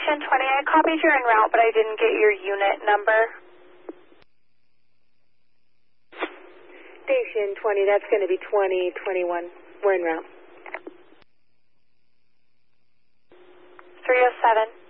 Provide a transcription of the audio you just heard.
Station 20, I copied your en route, but I didn't get your unit number. Station 20, that's going to be 2021. We're en route. 307.